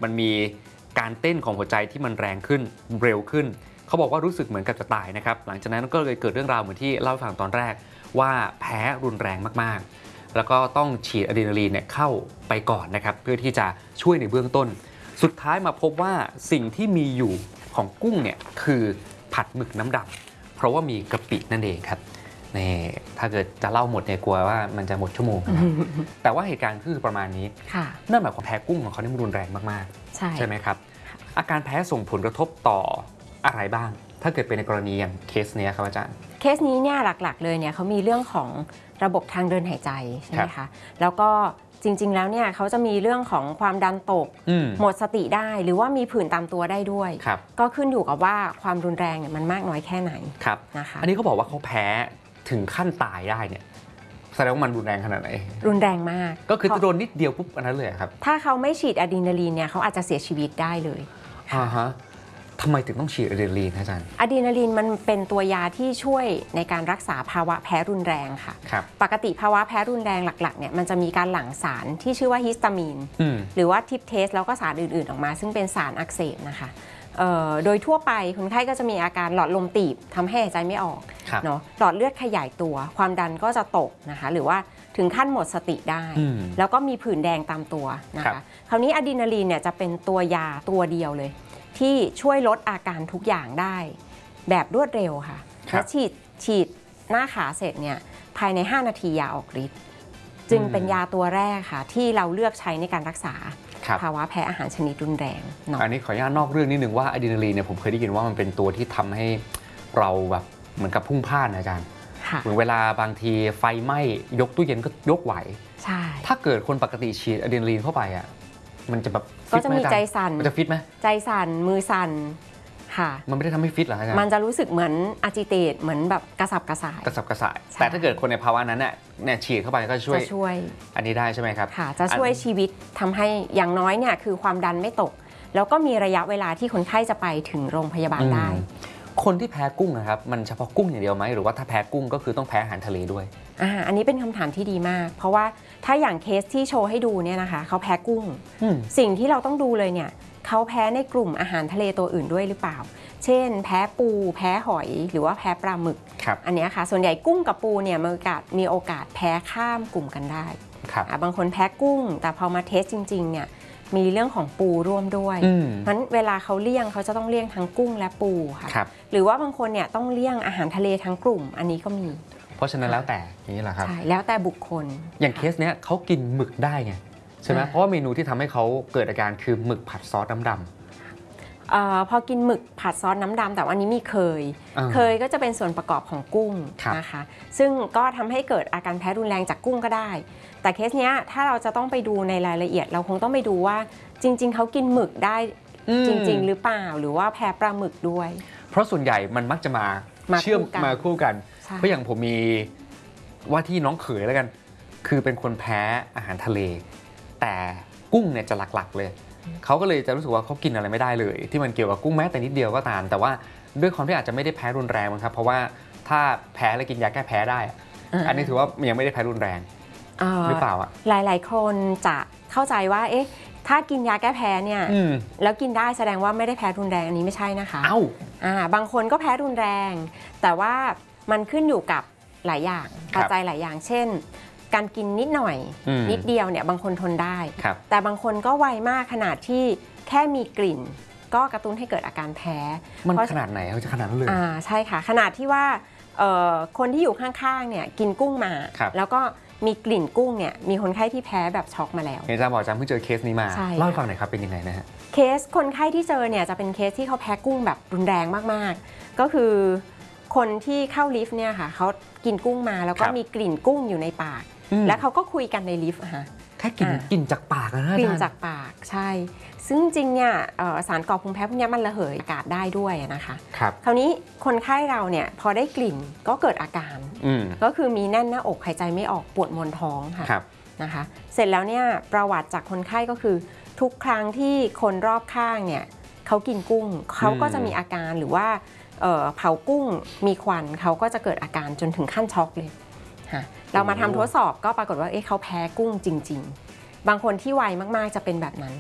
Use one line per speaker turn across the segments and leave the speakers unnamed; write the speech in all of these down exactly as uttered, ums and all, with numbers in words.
มันมีการเต้นของหัวใจที่มันแรงขึ้นเร็วขึ้นเขาบอกว่ารู้สึกเหมือนกับจะตายนะครับหลังจากนั้นก็เลยเกิดเรื่องราวเหมือนที่เล่าให้ฟังตอนแรกว่าแพ้รุนแรงมากๆแล้วก็ต้องฉีดอะดรีนาลีนเนี่ยเข้าไปก่อนนะครับเพื่อที่จะช่วยในเบื้องต้นสุดท้ายมาพบว่าสิ่งที่มีอยู่ของกุ้งเนี่ยคือผัดหมึกน้ำดำเพราะว่ามีกะปินั่นเองครับนี่ถ้าเกิดจะเล่าหมดเนี่ยกลัวว่ามันจะหมดชั่วโมง แต่ว่าเหตุการณ์คือประมาณนี้นั่นหมายความแพ้กุ้งของเขาเนี่ยมันรุนแรงมากๆ ใช่ ใช่ไหมครับอาการแพ้ส่งผลกระทบต่ออะไรบ้างถ้าเกิดเป็นในกรณีอย่างเคสนี้ครับอาจารย์
เคสนี้เนี่ยหลักๆเลยเนี่ยเขามีเรื่องของระบบทางเดินหายใจใช่ไหมคะแล้วก็จริงๆแล้วเนี่ยเขาจะมีเรื่องของความดันตกหมดสติได้หรือว่ามีผื่นตามตัวได้ด้วยก็ขึ้นอยู่กับว่าความรุนแรงเนี่ยมันมากน้อยแค่ไหน
นะคะอันนี้เขาบอกว่าเขาแพ้ถึงขั้นตายได้เนี่ยแสดงว่ามันรุนแรงขนาดไหน
รุนแรงมาก
ก็คือโดนนิดเดียวปุ๊บอันนั้นเลยครับ
ถ้าเขาไม่ฉีดอะดรีนาลีนเนี่ยเขาอาจจะเสียชีวิตได้เลย
อ่าฮะทำไมถึงต้องฉีดอะดรีนาลีนอาจารย์
อะดรีนาลีนมันเป็นตัวยาที่ช่วยในการรักษาภาวะแพ้รุนแรงค่ะปกติภาวะแพ้รุนแรงหลักๆเนี่ยมันจะมีการหลั่งสารที่ชื่อว่าฮิสตามีนหรือว่าทิปเทสแล้วก็สารอื่นๆออกมาซึ่งเป็นสารอักเสบนะคะโดยทั่วไปคนไข้ก็จะมีอาการหลอดลมตีบทำให้หายใจไม่ออกเนาะหลอดเลือดขยายตัวความดันก็จะตกนะคะหรือว่าถึงขั้นหมดสติได้แล้วก็มีผื่นแดงตามตัวนะคะคราวนี้อะดรีนาลีนเนี่ยจะเป็นตัวยาตัวเดียวเลยที่ช่วยลดอาการทุกอย่างได้แบบรวดเร็วค่ะและฉีดฉีดหน้าขาเสร็จเนี่ยภายในห้านาทียาออกฤทธิ์จึงเป็นยาตัวแรกค่ะที่เราเลือกใช้ในการรักษาภาวะแพ้อาหารชนิดรุนแรง
อันนี้ขออนุญาตนอกเรื่องนิดนึงว่าอะดรีนาลีนเนี่ยผมเคยได้ยินว่ามันเป็นตัวที่ทำให้เราแบบเหมือนกับพุ่งพล่านนะอาจารย์เหมือนเวลาบางทีไฟไหม้ยกตู้เย็นก็ยกไหวใช่ถ้าเกิดคนปกติฉีดอะดรีนาลีนเข้าไปอ่ะมันจะแบบ
ก็จะมีใจสั่น
มันจะฟิตไหม
ใจสั่นมือสั่นค่ะ
มันไม่ได้ทำให้ฟิตหรออาจารย์
มันจะรู้สึกเหมือนอาจิเตตเหมือนแบบกระสับกระส่าย
กระสับกระส่ายแต่ถ้าเกิดคนในภาวะนั้นเนี่ยฉีดเข้าไปก็ช่วย
จะช่วย
อันนี้ได้ใช่ไหมครับ
ค่ะจะช่วยชีวิตทำให้อย่างน้อยเนี่ยคือความดันไม่ตกแล้วก็มีระยะเวลาที่คนไข้จะไปถึงโรงพยาบาลได้
คนที่แพ้กุ้งนะครับมันเฉพาะกุ้งอย่างเดียวไหมหรือว่าถ้าแพ้กุ้งก็คือต้องแพ้อาหารทะเลด้วย
อ่าอันนี้เป็นคำถามที่ดีมากเพราะว่าถ้าอย่างเคสที่โชว์ให้ดูเนี่ยนะคะเขาแพ้กุ้งสิ่งที่เราต้องดูเลยเนี่ยเขาแพ้ในกลุ่มอาหารทะเลตัวอื่นด้วยหรือเปล่าเช่นแพ้ปูแพ้หอยหรือว่าแพ้ปลาหมึกอันนี้ค่ะส่วนใหญ่กุ้งกับปูเนี่ยมีโอกาสมีโอกาสแพ้ข้ามกลุ่มกันได้บางคนแพ้กุ้งแต่พอมาเทสจริงๆเนี่ยมีเรื่องของปูร่วมด้วยเพราะฉะนั้นเวลาเขาเลี่ยงเขาจะต้องเลี่ยงทั้งกุ้งและปูค่ะหรือว่าบางคนเนี่ยต้องเลี่ยงอาหารทะเลทั้งกลุ่มอันนี้ก็มี
เพราะฉะนั้นแล้วแต่อย่างนี้แหละครับ
ใช่แล้วแต่บุคคล
อย่างเคสเนี้ยเขากินหมึกได้ไงใช่ไหมเพราะว่าเมนูที่ทำให้เขาเกิดอาการคือหมึกผัดซอสน้ำดำ
อพอกินหมึกผัดซอสน้ำดำแต่วันนี้มีเคยเคยก็จะเป็นส่วนประกอบของกุ้งนะคะซึ่งก็ทำให้เกิดอาการแพ้รุนแรงจากกุ้งก็ได้แต่เคสเนี้ยถ้าเราจะต้องไปดูในรายละเอียดเราคงต้องไปดูว่าจริงๆเขากินหมึกได้จริงๆหรือเปล่าหรือว่าแพ้ปลาหมึกด้วย
เพราะส่วนใหญ่มันมักจะมาเชื่อมมาคู่กันเพราะอย่างผมมีว่าที่น้องเขยแล้วกันคือเป็นคนแพ้อาหารทะเลแต่กุ้งเนี่ยจะหลักๆเลยเขาก็เลยจะรู้สึกว่าเขากินอะไรไม่ได้เลยที่มันเกี่ยวกับกุ้งแม้แต่นิดเดียวก็ตามแต่ว่าด้วยความที่อาจจะไม่ได้แพ้รุนแรงมั้งครับเพราะว่าถ้าแพ้แล้วกินยาแก้แพ้ได้อันนี้ถือว่ายังไม่ได้แพ้รุนแรงหรือเปล่าอ่ะ
หลายๆคนจะเข้าใจว่าเอ๊ะถ้ากินยาแก้แพ้เนี่ยแล้วกินได้แสดงว่าไม่ได้แพ้รุนแรงอันนี้ไม่ใช่นะคะ
เอ้า
อ่าบางคนก็แพ้รุนแรงแต่ว่ามันขึ้นอยู่กับหลายอย่างปัจจัยหลายอย่างเช่นการกินนิดหน่อยนิดเดียวเนี่ยบางคนทนได้แต่บางคนก็ไวมากขนาดที่แค่มีกลิ่นก็กระตุ้นให้เกิดอาการแพ้
มันขนาดไหนเขาจะขนาดนั้นเลย
อ่าใช่ค่ะขนาดที่ว่าคนที่อยู่ข้างๆเนี่ยกินกุ้งมาแล้วก็มีกลิ่นกุ้งเนี่ยมีคนไข้ที่แพ้แบบช็อกมาแล้ว
อาจารย์บอกอาจารย์เพิ่งเจอเคสนี้มาเล่าให้ฟังหน่อยครับเป็นยังไงนะฮะ
เคสคนไข้ที่เจอเนี่ยจะเป็นเคสที่เขาแพ้กุ้งแบบรุนแรงมากๆก็คือคนที่เข้าลิฟต์เนี่ยค่ะเขากินกุ้งมาแล้วก็มีกลิ่นกุ้งอยู่ในปากแล้วเขาก็คุยกันในลิฟต์ค่ะ
แค่กลิ่นกลิ่นจากปากนะ
กลิ่นจากปากใช่ซึ่งจริงเนี่ยสารก่อภูมิแพ้พวกนี้มันระเหยอากาศได้ด้วยนะคะครับคราวนี้คนไข้เราเนี่ยพอได้กลิ่นก็เกิดอาการก็คือมีแน่นหน้าอกหายใจไม่ออกปวดมวนท้องค่ะนะคะเสร็จแล้วเนี่ยประวัติจากคนไข้ก็คือทุกครั้งที่คนรอบข้างเนี่ยเขากินกุ้งเขาก็จะมีอาการหรือว่าเผากุ้งมีควันเขาก็จะเกิดอาการจนถึงขั้นช็อกเลยเรามาทำทดสอบก็ปรากฏว่าเอ๊ะเขาแพ้กุ้งจริงๆบางคนที่ไวมากๆจะเป็นแบบนั้นค่ะ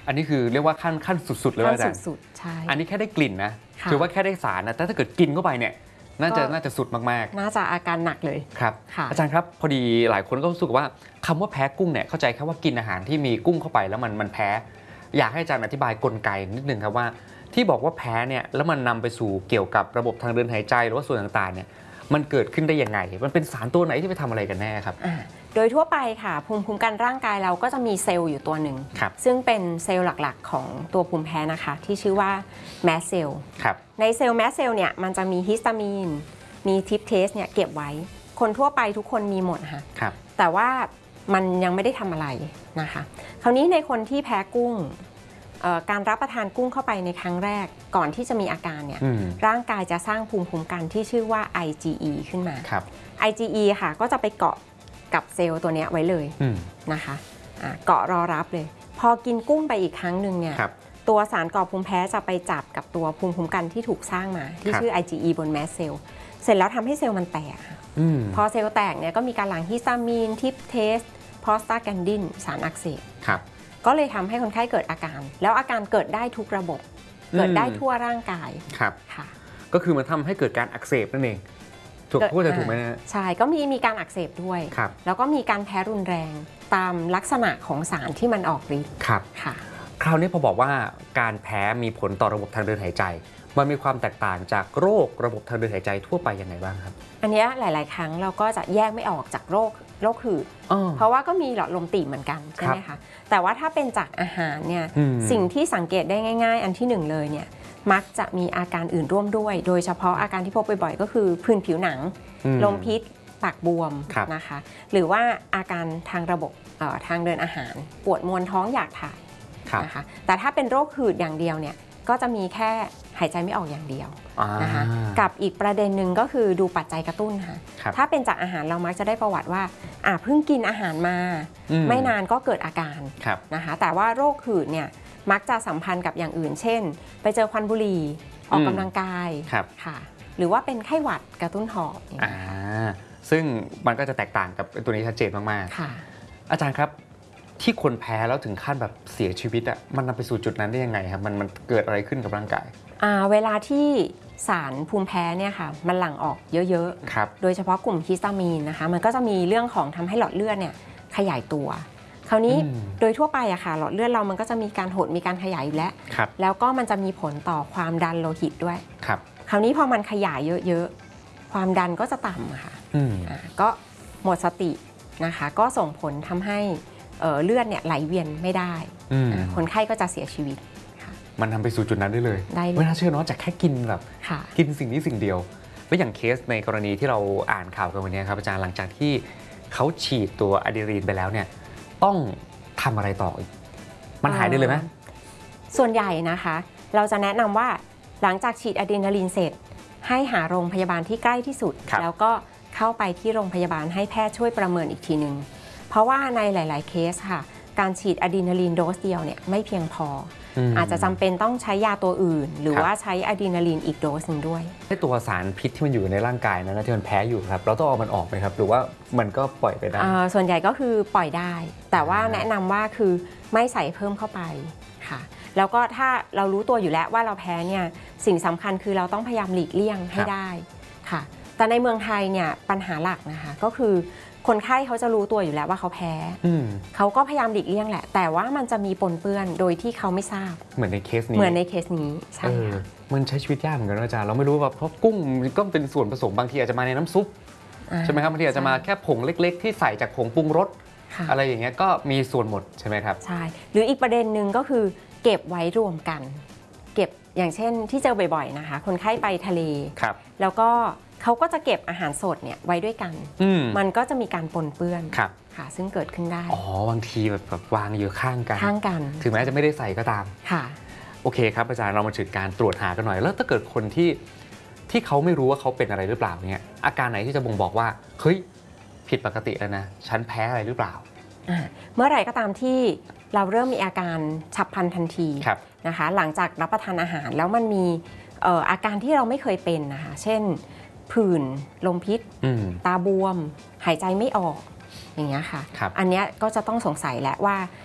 อันนี้คือเรียกว่าขั้นขั้นสุดๆเลยอาจารย์
สุดๆใช่
อันนี้แค่ได้กลิ่นนะถือว่าแค่ได้สารนะแต่ถ้าเกิดกินเข้าไปเนี่ยน่าจะน่าจะสุดมาก
ๆน่าจะอาการหนักเลย
ครับอาจารย์ครับพอดีหลายคนก็รู้สึกว่าคำว่าแพ้กุ้งเนี่ยเข้าใจแค่ว่ากินอาหารที่มีกุ้งเข้าไปแล้วมันมันแพ้อยากให้อาจารย์อธิบายกลไกนิดนึงครับว่าที่บอกว่าแพ้เนี่ยแล้วมันนำไปสู่เกี่ยวกับระบบทางเดินหายใจหรือว่าส่วนต่างๆเนี่ยมันเกิดขึ้นได้ยังไงมันเป็นสารตัวไหนที่ไปทำอะไรกันแน่ครับ
โดยทั่วไปค่ะภูมิคุ้มกันร่างกายเราก็จะมีเซลล์อยู่ตัวหนึ่งซึ่งเป็นเซลล์หลักๆของตัวภูมิแพ้นะคะที่ชื่อว่าแมสเซลล์ในเซลล์แมสเซลล์เนี่ยมันจะมีฮิสตามีนมีทิปเทสเนี่ยเก็บไว้คนทั่วไปทุกคนมีหมดค่ะแต่ว่ามันยังไม่ได้ทำอะไรนะคะคราวนี้ในคนที่แพ้กุ้งการรับประทานกุ้งเข้าไปในครั้งแรกก่อนที่จะมีอาการเนี่ยร่างกายจะสร้างภูมิคุ้มกันที่ชื่อว่า ไอ จี อี ขึ้นมา ไอ จี อี ค่ะก็จะไปเกาะกับเซลล์ตัวนี้ไว้เลยนะคะเกาะรอรับเลยพอกินกุ้งไปอีกครั้งหนึ่งเนี่ยตัวสารก่อภูมิแพ้จะไปจับกับตัวภูมิคุ้มกันที่ถูกสร้างมาที่ชื่อ ไอ จี อี บนแมสเซลล์เสร็จแล้วทำให้เซลล์มันแตกพอเซลล์แตกเนี่ยก็มีการหลั่งฮิสตามีนทิปเทสโพสตาแกนดินสารอักเสบก็เลยทำให้คนไข้เกิดอาการแล้วอาการเกิดได้ทุกระบบเกิดได้ทั่วร่างกาย
ครับค่ะก็คือมันทำให้เกิดการอักเสบนั่นเองถูกพูดจะถูกไหมนะ
ใช่ก็มีมีการอักเสบด้วยแล้วก็มีการแพ้รุนแรงตามลักษณะของสารที่มันออกฤทธิ์
ครับค่ะคราวนี้พอบอกว่าการแพ้มีผลต่อระบบทางเดินหายใจมันมีความแตกต่างจากโรคระบบทางเดินหายใจทั่วไปยังไงบ้างครับ
อันนี้หลายๆครั้งเราก็จะแยกไม่ออกจากโรคโรคหืดเพราะว่าก็มีหลอดลมตีบเหมือนกันใช่ไหมคะแต่ว่าถ้าเป็นจากอาหารเนี่ยสิ่งที่สังเกตได้ง่ายๆอันที่หนึ่งเลยเนี่ยมักจะมีอาการอื่นร่วมด้วยโดยเฉพาะอาการที่พบบ่อยๆก็คือผื่นผิวหนังลมพิษปากบวมนะคะหรือว่าอาการทางระบบทางเดินอาหารปวดมวนท้องอยากถ่ายนะคะแต่ถ้าเป็นโรคหืดอย่างเดียวเนี่ยก็จะมีแค่หายใจไม่ออกอย่างเดียวนะคะกับอีกประเด็นหนึ่งก็คือดูปัจจัยกระตุ้นค่ะถ้าเป็นจากอาหารเรามักจะได้ประวัติว่าอ่าเพิ่งกินอาหารมาไม่นานก็เกิดอาการนะคะแต่ว่าโรคหืดเนี่ยมักจะสัมพันธ์กับอย่างอื่นเช่นไปเจอควันบุหรี่ออกกำลังกายค่ะหรือว่าเป็นไข้หวัดกระตุ้นหอบ
อ่าซึ่งมันก็จะแตกต่างกับตัวนี้ชัดเจนมากๆอาจารย์ครับที่คนแพ้แล้วถึงขั้นแบบเสียชีวิตอ่ะมันนำไปสู่จุดนั้นได้ยังไงครับมันมันเกิดอะไรขึ้นกับร่างกาย
อ่าเวลาที่สารภูมิแพ้เนี่ยค่ะมันหลั่งออกเยอะๆโดยเฉพาะกลุ่มฮิสตามีนนะคะมันก็จะมีเรื่องของทำให้หลอดเลือดเนี่ยขยายตัวคราวนี้โดยทั่วไปอะค่ะหลอดเลือดเรามันก็จะมีการหดมีการขยายอยู่แล้วแล้วก็มันจะมีผลต่อความดันโลหิตด้วยคราวนี้พอมันขยายเยอะๆความดันก็จะต่ำค่ะก็หมดสตินะคะก็ส่งผลทำให้เลือดเนี่ยไหลเวียนไม่ได้คนไข้ก็จะเสียชีวิต
มันทำไปสู่จุดนั้นได้เลยไม่น่าเชื่อเนาะจากแค่กินแบบกินสิ่งนี้สิ่งเดียวแล้วอย่างเคสในกรณีที่เราอ่านข่าวกันวันนี้ครับอาจารย์หลังจากที่เขาฉีดตัวอะดรีนาลีนไปแล้วเนี่ยต้องทำอะไรต่ออีกมันหายได้เลยไหม
ส่วนใหญ่นะคะเราจะแนะนำว่าหลังจากฉีดอะดรีนาลีนเสร็จให้หาโรงพยาบาลที่ใกล้ที่สุดแล้วก็เข้าไปที่โรงพยาบาลให้แพทย์ช่วยประเมินอีกทีนึงเพราะว่าในหลายๆเคสค่ะการฉีดอะดรีนาลีนโดสเดียวเนี่ยไม่เพียงพออาจจะจำเป็นต้องใช้ยาตัวอื่นหรือว่าใช้อะดรีนาลีนอีกโดสหนึ่งด้วย
ให้ตัวสารพิษที่มันอยู่ในร่างกายนั้นที่มันแพ้อยู่ครับเราต้องเอามันออกไหมครับหรือว่ามันก็ปล่อยไปได้
ส่วนใหญ่ก็คือปล่อยได้แต่ว่าแนะนำว่าคือไม่ใส่เพิ่มเข้าไปค่ะแล้วก็ถ้าเรารู้ตัวอยู่แล้วว่าเราแพ้เนี่ยสิ่งสำคัญคือเราต้องพยายามหลีกเลี่ยงให้ได้ค่ะแต่ในเมืองไทยเนี่ยปัญหาหลักนะคะก็คือคนไข้เขาจะรู้ตัวอยู่แล้วว่าเขาแพ้เขาก็พยายามหลีกเลี่ยงแหละแต่ว่ามันจะมีปนเปื้อนโดยที่เขาไม่ทราบ
เหมือนในเคสนี้
เหมือนในเคสนี้ใช่ค่ะ
มันใช้ชีวิตยากเหมือนกันอาจารย์เราไม่รู้ว่าเพราะกุ้งก็เป็นส่วนผสมบางทีอาจจะมาในน้ำซุปใช่ไหมครับบางทีอาจจะมาแค่ผงเล็กๆที่ใส่จากผงปรุงรสอะไรอย่างเงี้ยก็มีส่วนหมดใช่ไหมครับ
ใช่หรืออีกประเด็นหนึ่งก็คือเก็บไว้รวมกันเก็บอย่างเช่นที่เจอบ่อยๆนะคะคนไข้ไปทะเลแล้วก็เขาก็จะเก็บอาหารสดเนี่ยไว้ด้วยกันมันก็จะมีการปนเปื้อนค่ะซึ่งเกิดขึ้นได้
อ๋อบางทีแบบวางอยู่ข้างกัน
ข้างกัน
ถึงแม้จะไม่ได้ใส่ก็ตาม
ค่ะ
โอเคครับอาจารย์เรามาถึงการตรวจหากันหน่อยแล้วถ้าเกิดคนที่ที่เขาไม่รู้ว่าเขาเป็นอะไรหรือเปล่าเนี่ยอาการไหนที่จะบ่งบอกว่าเฮ้ยผิดปกติแล้วนะฉันแพ้อะไรหรือเปล่า
เมื่อไหร่ก็ตามที่เราเริ่มมีอาการฉับพลันทันทีนะคะหลังจากรับประทานอาหารแล้วมันมีอาการที่เราไม่เคยเป็นนะคะเช่นผื่นลมพิษตาบวมหายใจไม่ออกอย่างเงี้ยค่ะอันนี้ก็จะต้องสงสัยแหละว่า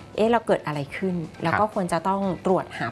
เอ๊ะเราเกิดอะไรขึ้นแล้วก็ควรจะต้องตรวจหา